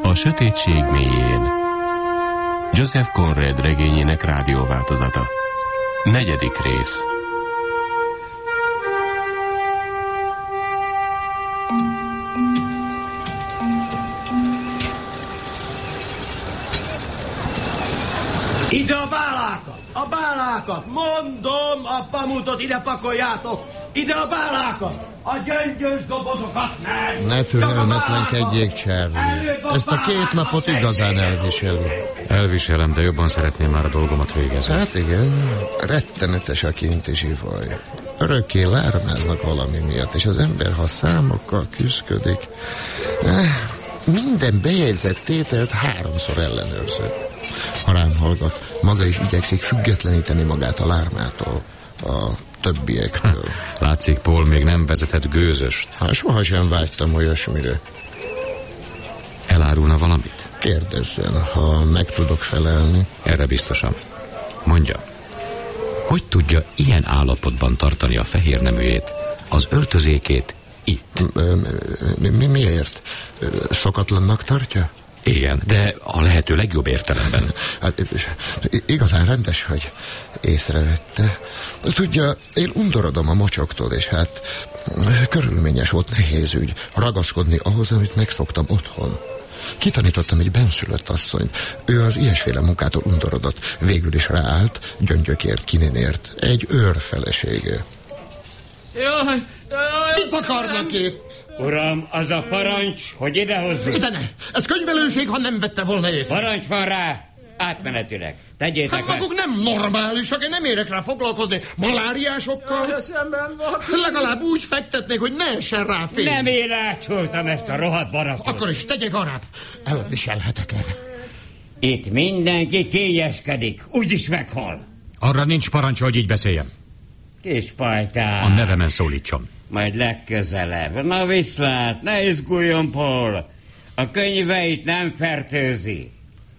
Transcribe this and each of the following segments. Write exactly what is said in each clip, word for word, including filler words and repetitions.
A sötétség mélyén. Joseph Conrad regényének rádióváltozata. Negyedik rész. Ide a bálákat! A bálákat! Mondom, a pamutot ide pakoljátok! Ide a bálákat! A gyöngyös dobozokat nem! Ne türelmetlenkedjék, Charlie. Ezt a két napot igazán elviseli. Elviselem, de jobban szeretném már a dolgomat végezni. Hát igen, rettenetes a kinti zsivaj. Örökké lármáznak valami miatt, és az ember, ha számokkal küszködik, minden bejegyzett tételt háromszor ellenőrző. Ha rám hallgat, maga is igyekszik függetleníteni magát a lármától, a többiektől. Látszik, Paul még nem vezetett gőzöst. Hát sohasem vágytam olyasmire. Elárulna valamit? Kérdezzen, ha meg tudok felelni. Erre biztosan. Mondja, hogy tudja ilyen állapotban tartani a fehér neműjét, az öltözékét itt? Mi, mi, miért? Szokatlannak tartja? Igen, de a lehető legjobb értelemben. Hát igazán rendes, hogy észrevette. Tudja, én undorodom a mocsoktól, és hát körülményes volt, nehéz ügy ragaszkodni ahhoz, amit megszoktam otthon. Kitanítottam egy benszülött asszonyt. Ő az ilyesféle munkától undorodott. Végül is ráállt, gyöngyökért, kininért. Egy őr felesége. Jaj, jaj, mit akarnak itt? Uram, az a parancs, hogy idehozzuk. Ide ne! Ez könyvelőség, ha nem vette volna észre. Parancs van rá, átmenetileg. Tegyétek hát maguk nem normálisak, én nem érek rá foglalkozni maláriásokkal. Legalább úgy fektetnék, hogy ne essen rá fény. Nem én ácsoltam ezt a rohadt barakot. Akkor is tegye garább. Elviselhetetlen. Itt mindenki kényeskedik, úgyis meghal. Arra nincs parancsa, hogy így beszéljem. Kis pajtál. A nevemen szólítson. Majd legközelebb. Na viszlát, ne izguljon, Paul. A könyveit nem fertőzi.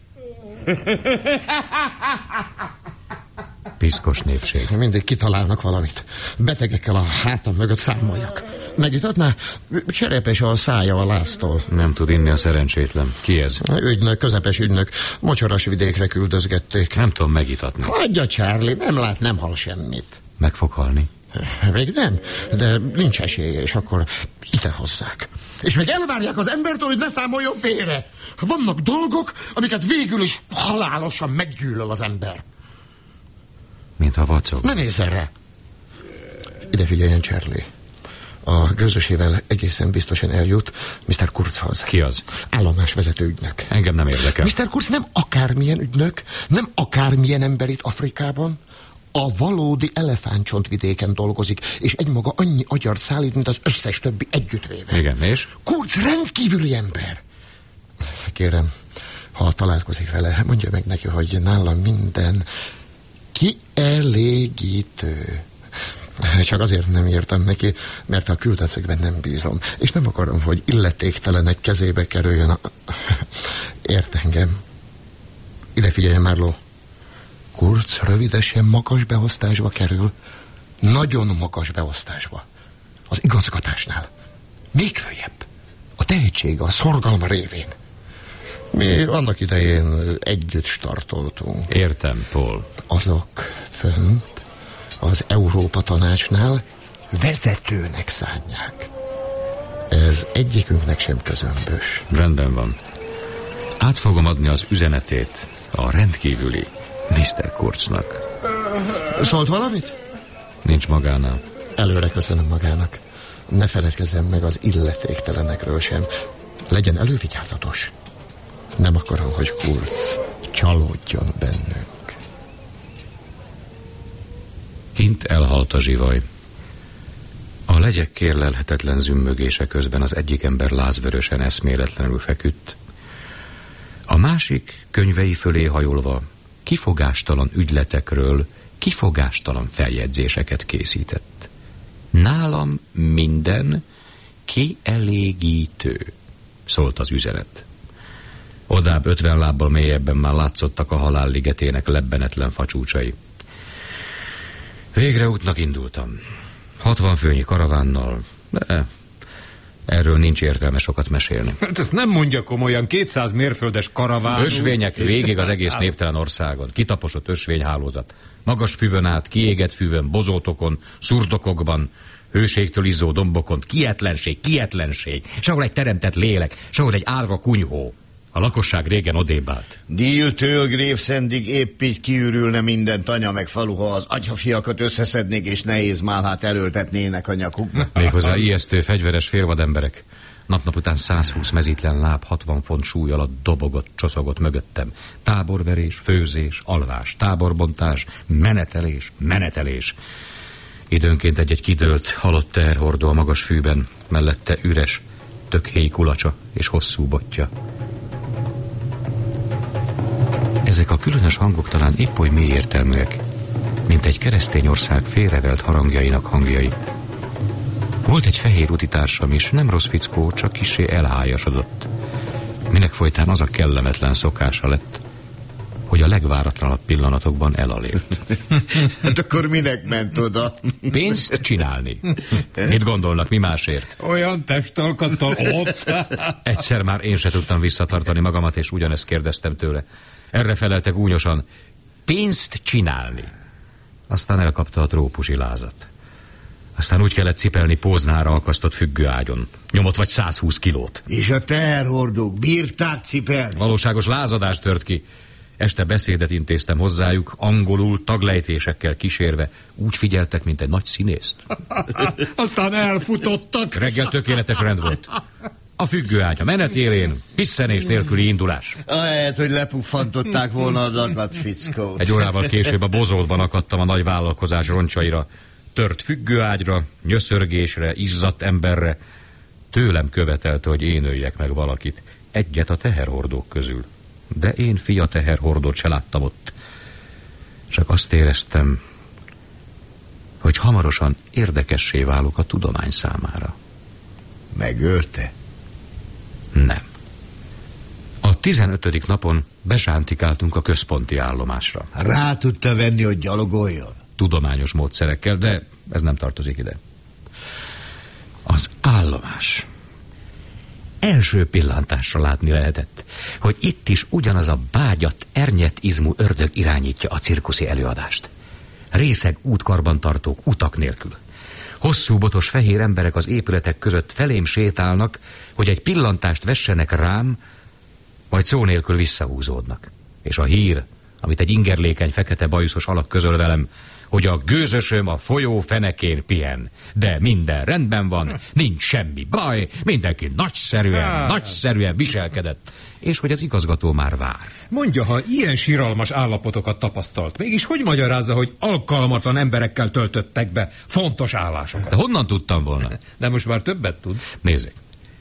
Piszkos népség. Mindig kitalálnak valamit. Betegekkel a hátam mögött számoljak. Megitatná? Cserepes a szája a láztól. Nem tud inni a szerencsétlen. Ki ez? Ügynök, közepes ügynök. Mocsaras vidékre küldözgették. Nem tudom megitatni. Hagyja, Charlie, nem lát, nem hal semmit. Meg fog halni? Még nem, de nincs esélye, és akkor ide hozzák. És még elvárják az embertől, hogy ne számoljon félre. Vannak dolgok, amiket végül is halálosan meggyűlöl az ember. Mint a vacog. Ne nézz erre! Ide figyeljen, Charlie. A gőzösével egészen biztosan eljut miszter Kurzhoz. Ki az? Állomásvezető ügynök. Engem nem érdekel. miszter Kurz nem akármilyen ügynök, nem akármilyen ember itt Afrikában. A valódi elefántcsontvidéken dolgozik, és egymaga annyi agyart szállít, mint az összes többi együttvéve. Igen, és? Kurz rendkívüli ember. Kérem, ha találkozik vele, mondja meg neki, hogy nálam minden kielégítő. Csak azért nem írtam neki, mert a küldetőkben nem bízom, és nem akarom, hogy illetéktelenek kezébe kerüljön a... Ért engem. Ide figyeljen, Marlowe. Kurz rövidesen magas beosztásba kerül. Nagyon magas beosztásba. Az igazgatásnál. Még följebb. A tehetsége, a szorgalma révén. Mi annak idején együtt startoltunk. Értem, Paul. Azok fönt az Európa Tanácsnál vezetőnek szánják. Ez egyikünknek sem közömbös. Rendben van. Át fogom adni az üzenetét a rendkívüli miszter Kurznak. Szólt valamit? Nincs magánál. Előre köszönöm magának. Ne feledkezzen meg az illetéktelenekről sem. Legyen elővigyázatos. Nem akarom, hogy Kurz csalódjon bennünk. Kint elhalt a zsivaj. A legyek kérlelhetetlen zümmögése közben az egyik ember lázvörösen eszméletlenül feküdt. A másik könyvei fölé hajolva kifogástalan ügyletekről kifogástalan feljegyzéseket készített. Nálam minden kielégítő, szólt az üzenet. Odább ötven lábbal mélyebben már látszottak a halál ligetének lebbenetlen facsúcsai. Végre útnak indultam. Hatvan főnyi karavánnal, de Erről nincs értelme sokat mesélni. Hát ezt nem mondja komolyan, kétszáz mérföldes karaván. Ösvények végig az egész néptelen országon. Kitaposott ösvényhálózat. Magas füvön át, kiégett füvön, bozótokon, szurdokokban, hőségtől izzó dombokon, kietlenség, kietlenség. Sehol egy teremtett lélek, sehol egy árva kunyhó. A lakosság régen odébb állt. Díltől Grévszendig épp így kiürülne minden tanya meg falu, ha az atyafiakat összeszednék és nehéz málhát erőltetnének a nyakukba. Méghozzá ijesztő fegyveres félvademberek. Nap-nap után százhúsz mezítlen láb, hatvan font súly alatt dobogott, csoszogott mögöttem. Táborverés, főzés, alvás, táborbontás, menetelés, menetelés. Időnként egy-egy kidőlt, halott teherhordó a magas fűben, mellette üres, tökhéj kulacsa és hosszú botja. Ezek a különös hangok talán épp oly mély értelműek, mint egy keresztény ország félrevelt harangjainak hangjai. Volt egy fehér utitársam is, nem rossz fickó, csak kissé elhályasodott. Minek folytán az a kellemetlen szokása lett, hogy a legváratlanabb pillanatokban elalélt. Hát akkor minek ment oda? Pénzt csinálni. Mit gondolnak, mi másért? Olyan testalkattal ott. Egyszer már én se tudtam visszatartani magamat, és ugyanezt kérdeztem tőle. Erre felelte gúnyosan, pénzt csinálni. Aztán elkapta a trópusi lázat. Aztán úgy kellett cipelni Póznára akasztott függőágyon. Nyomott vagy százhúsz kilót. És a teherhordók bírták cipelni? Valóságos lázadás tört ki. Este beszédet intéztem hozzájuk, angolul, taglejtésekkel kísérve. Úgy figyeltek, mint egy nagy színészt. Aztán elfutottak. Reggel tökéletes rend volt. A függőágy a menetélén, pisszenés nélküli indulás. Ahelyett, hogy lepuffantották volna a dagat fickót. Egy órával később a bozótban akadtam a nagy vállalkozás roncsaira. Tört függőágyra, nyöszörgésre, izzadt emberre. Tőlem követelte, hogy én öljek meg valakit. Egyet a teherhordók közül. De én fia teherhordót se láttam ott. Csak azt éreztem, hogy hamarosan érdekessé válok a tudomány számára. Megölte? Nem. A tizenötödik napon besántikáltunk a központi állomásra. Rá tudta venni, hogy gyalogoljon? Tudományos módszerekkel, de ez nem tartozik ide. Az állomás. Első pillantásra látni lehetett, hogy itt is ugyanaz a bágyat, ernyett izmú ördög irányítja a cirkuszi előadást. Részeg útkarbantartók utak nélkül. Hosszú botos fehér emberek az épületek között felém sétálnak, hogy egy pillantást vessenek rám, majd szó nélkül visszahúzódnak. És a hír, amit egy ingerlékeny fekete bajuszos alak közöl velem, hogy a gőzösöm a folyó fenekén pihen. De minden rendben van, nincs semmi baj, mindenki nagyszerűen, nagyszerűen viselkedett, és hogy az igazgató már vár. Mondja, ha ilyen siralmas állapotokat tapasztalt, mégis hogy magyarázza, hogy alkalmatlan emberekkel töltöttek be fontos állásokat? De honnan tudtam volna? De most már többet tud. Nézzék.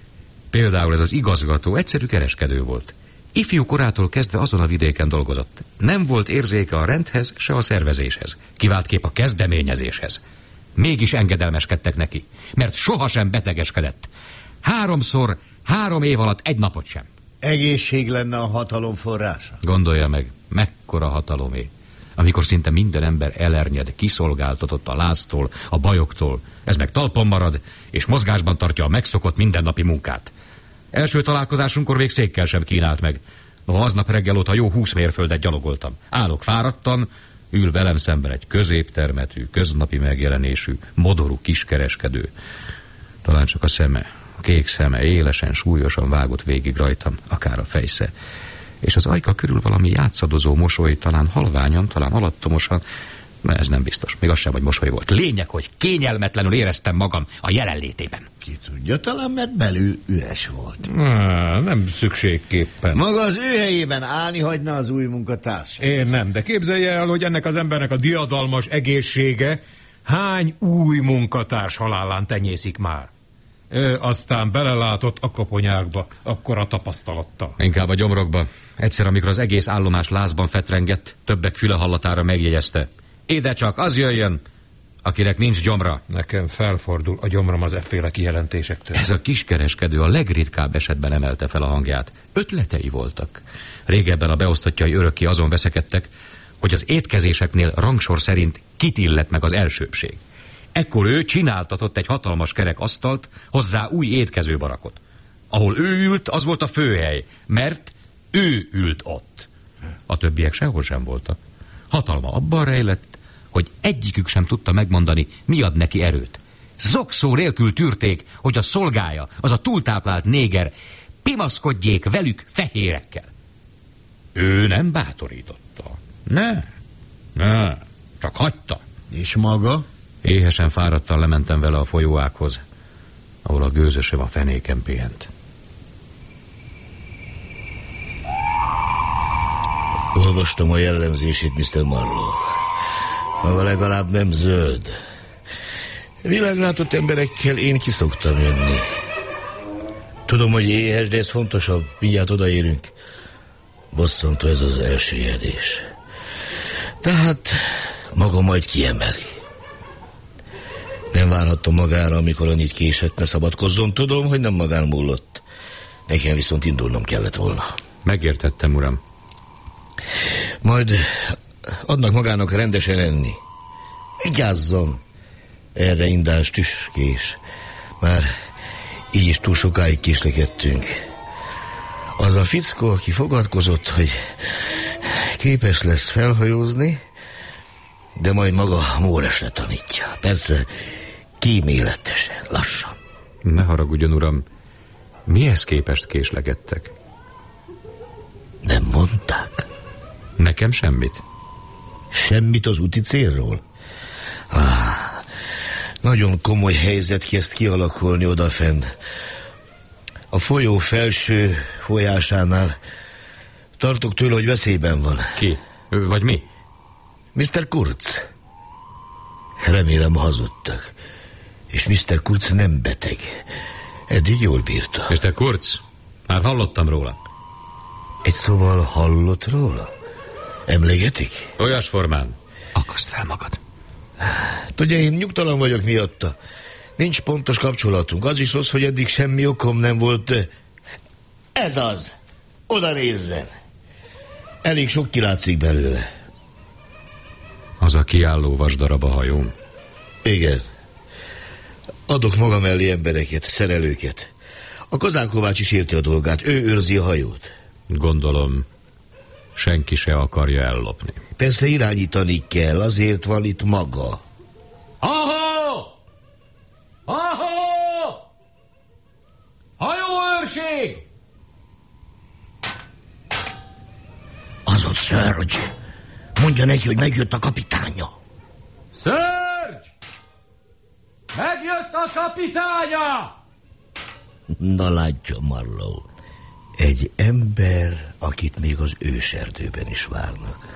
Például ez az igazgató egyszerű kereskedő volt. Ifjú korától kezdve azon a vidéken dolgozott. Nem volt érzéke a rendhez, se a szervezéshez. Kiváltképp a kezdeményezéshez. Mégis engedelmeskedtek neki, mert sohasem betegeskedett. Háromszor, három év alatt egy napot sem. Egészség lenne a hatalom forrása? Gondolja meg, mekkora hatalomé. Amikor szinte minden ember elernyed, kiszolgáltatott a láztól, a bajoktól, ez meg talpon marad, és mozgásban tartja a megszokott mindennapi munkát. Első találkozásunkkor még székkel sem kínált meg. Noha aznap reggel óta jó húsz mérföldet gyalogoltam. Állok fáradtan, ül velem szemben egy középtermetű, köznapi megjelenésű, modorú kiskereskedő. Talán csak a szeme, a kék szeme élesen, súlyosan vágott végig rajtam, akár a fejsze. És az ajka körül valami játszadozó mosoly, talán halványan, talán alattomosan, de ez nem biztos, még az sem, hogy mosoly volt. Lényeg, hogy kényelmetlenül éreztem magam a jelenlétében. Ki tudja, talán mert belül üres volt. Há, nem szükségképpen. Maga az ő helyében állni hagyna az új munkatárs. Én nem, de képzelje el, hogy ennek az embernek a diadalmas egészsége hány új munkatárs halálán tenyészik már. Ő aztán belelátott a koponyákba, akkora tapasztalattal. Inkább a gyomrokba. Egyszer, amikor az egész állomás lázban fetrengett, többek füle hallatára megjegyezte. Ide csak az jöjjön, akinek nincs gyomra. Nekem felfordul a gyomrom az efféle kijelentésektől. Ez a kiskereskedő a legritkább esetben emelte fel a hangját. Ötletei voltak. Régebben a beosztottjai örökké azon veszekedtek, hogy az étkezéseknél rangsor szerint kit illet meg az elsőbbség. Ekkor ő csináltatott egy hatalmas kerek asztalt, hozzá új étkezőbarakot. Ahol ő ült, az volt a főhely, mert ő ült ott. A többiek sehol sem voltak. Hatalma abban rejlett, hogy egyikük sem tudta megmondani, mi ad neki erőt. Zokszó nélkül tűrték, hogy a szolgája, az a túltáplált néger, pimaszkodjék velük fehérekkel. Ő nem bátorította. Ne, ne, csak hagyta. És maga? Éhesen fáradtan lementem vele a folyóákhoz, ahol a gőzösöm a fenéken pihent. Olvastam a jellemzését, miszter Marlowe. Maga legalább nem zöld. Világlátott emberekkel én ki szoktam jönni. Tudom, hogy éhes, de ez fontosabb. Mindjárt odaérünk. Bosszantó ez az elsüllyedés. Tehát maga majd kiemeli. Nem várhattam magára, amikor annyit késett, ne szabadkozzon. Tudom, hogy nem magán múlott. Nekem viszont indulnom kellett volna. Megértettem, uram. Majd adnak magának rendesen enni. Vigyázzon! Erre indás tüskés. Már így is túl sokáig késlekedtünk. Az a fickó, aki fogadkozott, hogy képes lesz felhajózni, de majd maga Móresre tanítja. Persze kíméletesen, lassan. Ne haragudjon, uram. Mihez képest késlekedtek? Nem mondták? Nekem semmit. Semmit az úti célról? Ah, nagyon komoly helyzet kezd kialakulni odafenn. A folyó felső folyásánál tartok tőle, hogy veszélyben van. Ki? Ő vagy mi? miszter Kurz. Remélem hazudtak. És miszter Kurz nem beteg. Eddig jól bírta. miszter Kurz? Már hallottam róla. Egy szóval hallott róla? Emlegetik? Olyas formán. Akaszt fel magad. Tudja, én nyugtalan vagyok miatta. Nincs pontos kapcsolatunk. Az is rossz, hogy eddig semmi okom nem volt. Ez az. Oda nézzen. Elég sok kilátszik belőle. Az a kiálló vasdarab a hajón. Igen. Adok maga mellé embereket, szerelőket. A Kazán Kovács is érti a dolgát. Ő őrzi a hajót. Gondolom, senki se akarja ellopni. Persze irányítani kell, azért van itt maga. Ahó! Ahó! Hajóőrség! Az ott Surge. Mondja neki, hogy megjött a kapitánya. Surge! Megjött a kapitánya! Na látja, Marlowe. Egy ember, akit még az őserdőben is várnak.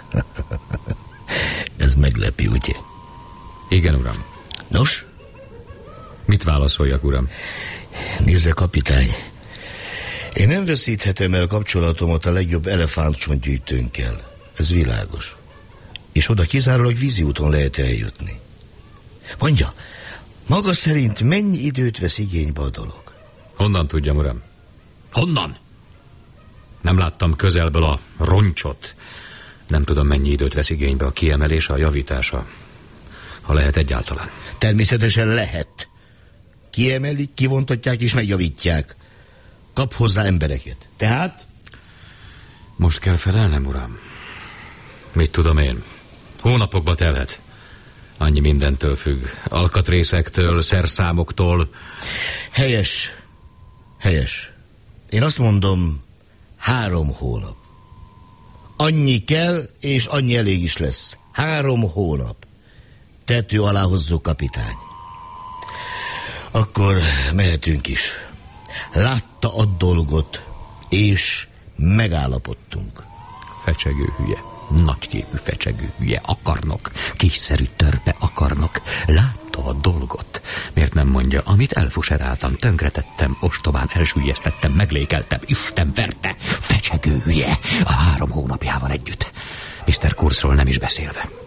Ez meglepi, ugye? Igen, uram. Nos? Mit válaszoljak, uram? Nézze, kapitány. Én nem veszíthetem el kapcsolatomat a legjobb elefántcsontgyűjtőnkkel. Ez világos. És oda kizárólag vízi úton lehet eljutni. Mondja, maga szerint mennyi időt vesz igénybe a dolog? Honnan tudjam, uram? Honnan? Nem láttam közelből a roncsot. Nem tudom, mennyi időt vesz igénybe a kiemelése, a javítása. Ha lehet egyáltalán. Természetesen lehet. Kiemelik, kivontatják és megjavítják. Kap hozzá embereket. Tehát? Most kell felelnem, uram. Mit tudom én? Hónapokba telhet. Annyi mindentől függ. Alkatrészektől, szerszámoktól. Helyes. Helyes. Én azt mondom, három hónap. Annyi kell, és annyi elég is lesz. Három hónap. Tető alá hozzó, kapitány. Akkor mehetünk is. Látta a dolgot, és megállapodtunk. Fecsegő hülye. Nagyképű fecsegő hülye. Akarnok. Kiszerű törpe akarnok. Látta a dolgot. Miért nem mondja, amit elfuseráltam, tönkretettem, ostobán elsüllyesztettem, meglékeltem, Isten verte. Fecsegő hülye. A három hónapjával együtt. miszter Kurzról nem is beszélve.